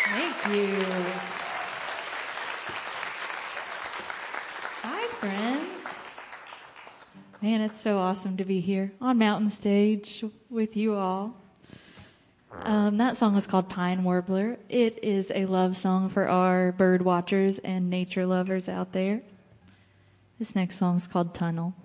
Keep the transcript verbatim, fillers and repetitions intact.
Thank you. Hi, friends. Man, it's so awesome to be here on Mountain Stage with you all. Um, that song was called Pine Warbler. It is a love song for our bird watchers and nature lovers out there. This next song is called Tunnel.